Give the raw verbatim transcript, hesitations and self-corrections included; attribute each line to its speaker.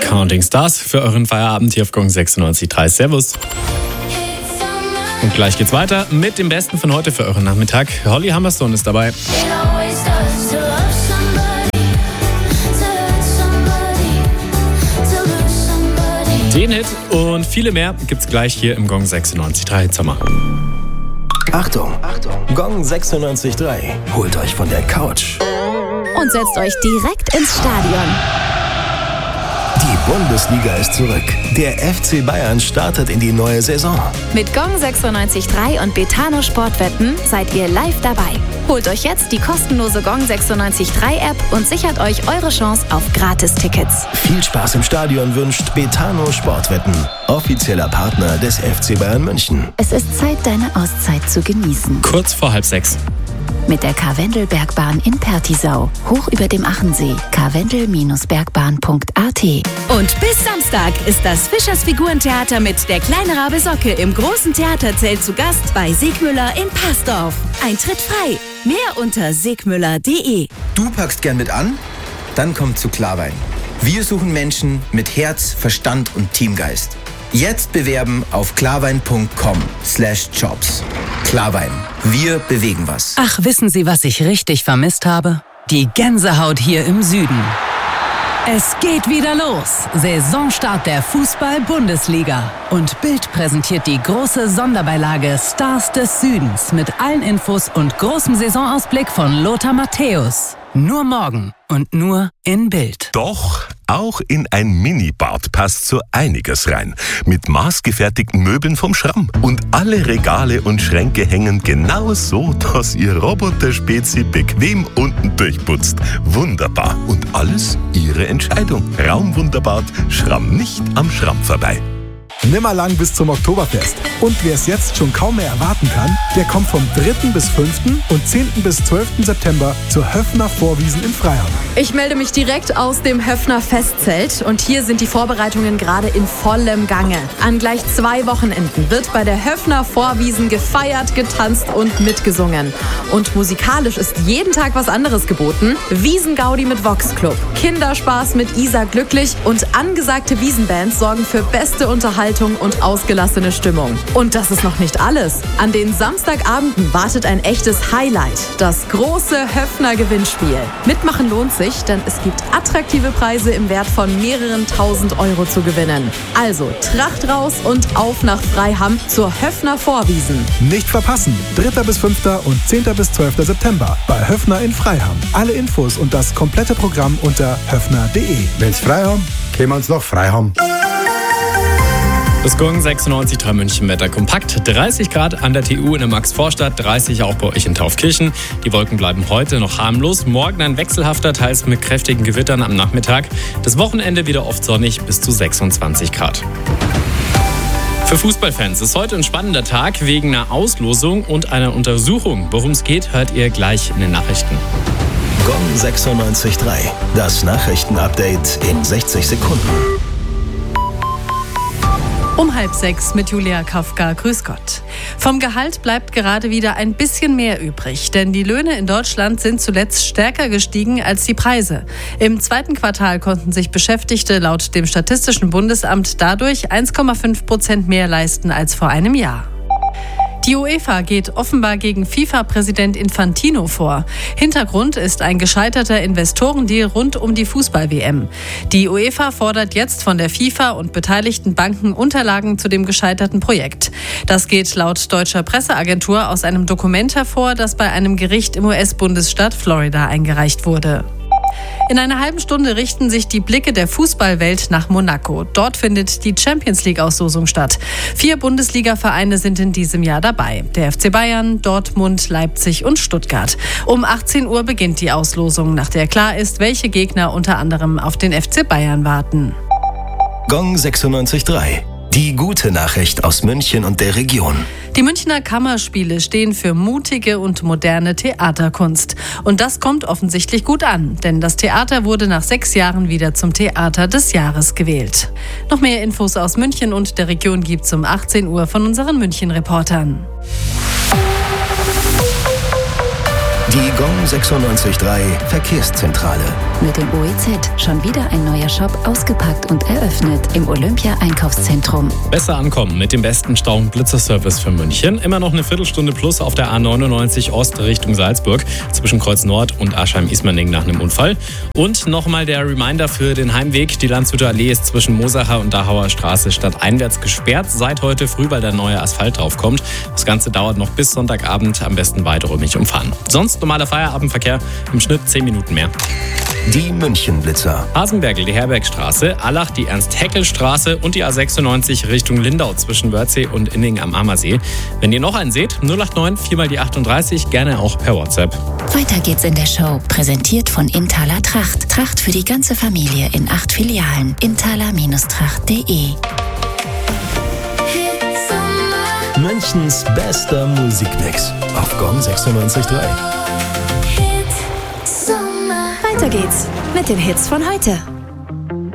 Speaker 1: Counting Stars für euren Feierabend hier auf Gong sechsundneunzig Komma drei. Servus. Und gleich geht's weiter mit dem Besten von heute für euren Nachmittag. Holly Humberstone ist dabei. Den Hit und viele mehr gibt's gleich hier im Gong sechsundneunzig Komma drei Sommer.
Speaker 2: Achtung, Achtung, Gong sechsundneunzig Komma drei holt euch von der Couch
Speaker 3: und setzt euch direkt ins Stadion.
Speaker 2: Die Bundesliga ist zurück. Der F C Bayern startet in die neue Saison.
Speaker 3: Mit Gong sechsundneunzig Komma drei und Betano Sportwetten seid ihr live dabei. Holt euch jetzt die kostenlose Gong sechsundneunzig Komma drei App und sichert euch eure Chance auf Gratis-Tickets.
Speaker 2: Viel Spaß im Stadion wünscht Betano Sportwetten, offizieller Partner des F C Bayern München.
Speaker 3: Es ist Zeit, deine Auszeit zu genießen.
Speaker 1: Kurz vor halb sechs.
Speaker 3: Mit der Karwendelbergbahn in Pertisau, hoch über dem Achensee, karwendel Bergbahn punkt a t.
Speaker 4: Und bis Samstag ist das Fischers Figurentheater mit der kleine Rabe Socke im großen Theaterzelt zu Gast bei Segmüller in Passdorf. Eintritt frei. Mehr unter segmüller punkt de.
Speaker 5: Du packst gern mit an? Dann komm zu Klarwein. Wir suchen Menschen mit Herz, Verstand und Teamgeist. Jetzt bewerben auf klarwein punkt com slash jobs. Klarwein. Wir bewegen was.
Speaker 6: Ach, wissen Sie, was ich richtig vermisst habe? Die Gänsehaut hier im Süden. Es geht wieder los. Saisonstart der Fußball-Bundesliga. Und Bild präsentiert die große Sonderbeilage Stars des Südens mit allen Infos und großem Saisonausblick von Lothar Matthäus. Nur morgen und nur in Bild.
Speaker 7: Doch, auch in ein Minibad passt so einiges rein. Mit maßgefertigten Möbeln vom Schramm. Und alle Regale und Schränke hängen genau so, dass Ihr Roboter-Spezi bequem unten durchputzt. Wunderbar. Und alles Ihre Entscheidung. Raumwunderbad, Schramm nicht am Schramm vorbei.
Speaker 8: Nimmer lang bis zum Oktoberfest. Und wer es jetzt schon kaum mehr erwarten kann, der kommt vom dritten bis fünften und zehnten bis zwölften September zur Höffner Vorwiesen in Freiham.
Speaker 9: Ich melde mich direkt aus dem Höffner Festzelt und hier sind die Vorbereitungen gerade in vollem Gange. An gleich zwei Wochenenden wird bei der Höffner Vorwiesen gefeiert, getanzt und mitgesungen. Und musikalisch ist jeden Tag was anderes geboten. Wiesengaudi mit Vox Club, Kinderspaß mit Isa Glücklich und angesagte Wiesenbands sorgen für beste Unterhaltung und ausgelassene Stimmung. Und das ist noch nicht alles. An den Samstagabenden wartet ein echtes Highlight, das große Höffner Gewinnspiel. Mitmachen lohnt sich, denn es gibt attraktive Preise im Wert von mehreren tausend Euro zu gewinnen. Also Tracht raus und auf nach Freiham zur Höffner Vorwiesen.
Speaker 8: Nicht verpassen, dritter bis fünfter und zehnter bis zwölfter September bei Höffner in Freiham. Alle Infos und das komplette Programm unter höffner punkt de.
Speaker 10: Wenn's Freiham, können wir uns noch Freiham.
Speaker 1: Das Gong sechsundneunzig Komma drei München Wetter kompakt. dreißig Grad an der T U in der Max-Vorstadt, dreißig auch bei euch in Taufkirchen. Die Wolken bleiben heute noch harmlos. Morgen ein wechselhafter, teils mit kräftigen Gewittern am Nachmittag. Das Wochenende wieder oft sonnig bis zu sechsundzwanzig Grad. Für Fußballfans ist heute ein spannender Tag wegen einer Auslosung und einer Untersuchung. Worum es geht, hört ihr gleich in den Nachrichten.
Speaker 2: Gong sechsundneunzig Komma drei. Das Nachrichtenupdate in sechzig Sekunden.
Speaker 11: Um halb sechs mit Julia Kafka. Grüß Gott. Vom Gehalt bleibt gerade wieder ein bisschen mehr übrig, denn die Löhne in Deutschland sind zuletzt stärker gestiegen als die Preise. Im zweiten Quartal konnten sich Beschäftigte laut dem Statistischen Bundesamt dadurch eins Komma fünf Prozent mehr leisten als vor einem Jahr. Die UEFA geht offenbar gegen FIFA-Präsident Infantino vor. Hintergrund ist ein gescheiterter Investorendeal rund um die Fußball-W M. Die UEFA fordert jetzt von der FIFA und beteiligten Banken Unterlagen zu dem gescheiterten Projekt. Das geht laut deutscher Presseagentur aus einem Dokument hervor, das bei einem Gericht im U S-Bundesstaat Florida eingereicht wurde. In einer halben Stunde richten sich die Blicke der Fußballwelt nach Monaco. Dort findet die Champions-League-Auslosung statt. Vier Bundesliga-Vereine sind in diesem Jahr dabei. Der F C Bayern, Dortmund, Leipzig und Stuttgart. Um achtzehn Uhr beginnt die Auslosung, nach der klar ist, welche Gegner unter anderem auf den F C Bayern warten.
Speaker 2: Gong sechsundneunzig Komma drei. Die gute Nachricht aus München und der Region.
Speaker 11: Die Münchner Kammerspiele stehen für mutige und moderne Theaterkunst. Und das kommt offensichtlich gut an, denn das Theater wurde nach sechs Jahren wieder zum Theater des Jahres gewählt. Noch mehr Infos aus München und der Region gibt's um achtzehn Uhr von unseren München-Reportern.
Speaker 2: Die Gong sechsundneunzig Komma drei Verkehrszentrale.
Speaker 3: Mit dem O E Z schon wieder ein neuer Shop ausgepackt und eröffnet im Olympia-Einkaufszentrum.
Speaker 1: Besser ankommen mit dem besten Stau- und Blitzerservice für München. Immer noch eine Viertelstunde plus auf der A neunundneunzig Ost Richtung Salzburg zwischen Kreuz Nord und Aschheim-Ismaning nach einem Unfall. Und nochmal der Reminder für den Heimweg. Die Landshuter Allee ist zwischen Mosacher und Dachauer Straße stadteinwärts gesperrt. Seit heute früh, weil der neue Asphalt draufkommt. Das Ganze dauert noch bis Sonntagabend. Am besten weiträumig umfahren. Sonst normaler Feierabendverkehr, im Schnitt zehn Minuten mehr.
Speaker 2: Die München-Blitzer.
Speaker 1: Hasenbergl, die Herbergstraße, Allach, die Ernst-Haeckel-Straße und die A sechsundneunzig Richtung Lindau zwischen Wörthsee und Inning am Ammersee. Wenn ihr noch einen seht, null acht neun vier mal die achtunddreißig, gerne auch per WhatsApp.
Speaker 3: Weiter geht's in der Show. Präsentiert von Inthaler Tracht. Tracht für die ganze Familie in acht Filialen. inthaler Tracht punkt de.
Speaker 2: Münchens bester Musikmix auf Gong sechsundneunzig Komma drei.
Speaker 3: Weiter geht's mit den Hits von heute.